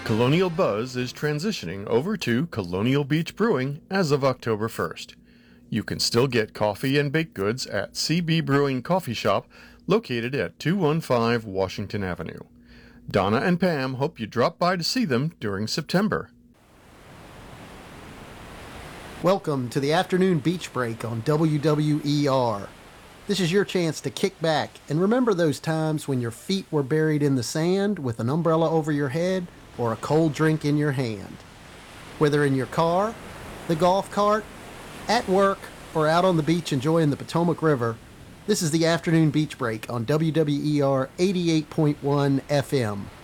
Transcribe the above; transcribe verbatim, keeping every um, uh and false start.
Colonial Buzz is transitioning over to Colonial Beach Brewing as of October first. You can still get coffee and baked goods at C B Brewing Coffee Shop, located at two one five Washington Avenue. Donna and Pam hope you drop by to see them during September. Welcome to the afternoon beach break on W W E R. This is your chance to kick back and remember those times when your feet were buried in the sand with an umbrella over your head or a cold drink in your hand. Whether in your car, the golf cart, at work, or out on the beach enjoying the Potomac River, this is the afternoon beach break on W W E R eighty-eight point one F M.